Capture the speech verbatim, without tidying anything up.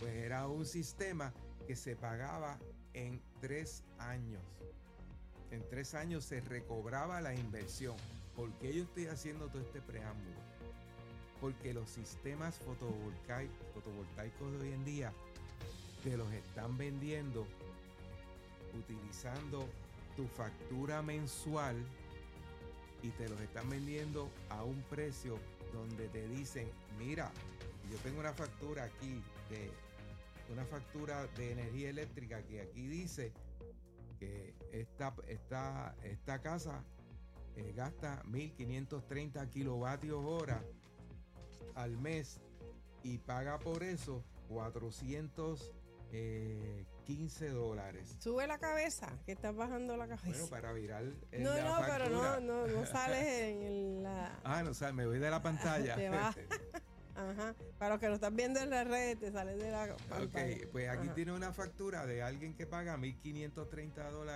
Pues era un sistema que se pagaba en tres años. En tres años se recobraba la inversión. ¿Por qué yo estoy haciendo todo este preámbulo? Porque los sistemas fotovoltaicos, fotovoltaicos de hoy en día te los están vendiendo utilizando tu factura mensual y te los están vendiendo a un precio donde te dicen, mira, yo tengo una factura aquí de una factura de energía eléctrica que aquí dice que esta, esta, esta casa eh, gasta mil quinientos treinta kilovatios hora al mes y paga por eso cuatrocientos quince dólares. Sube la cabeza, que estás bajando la cabeza. Bueno, para virar en no, la no, factura. pero no, no, no sales en la... Ah, no sales, me voy de la pantalla. Te vas. Ajá. Para los que lo están viendo en la red, te sales de la pantalla. Ok, pues aquí Ajá. tiene una factura de alguien que paga mil quinientos treinta dólares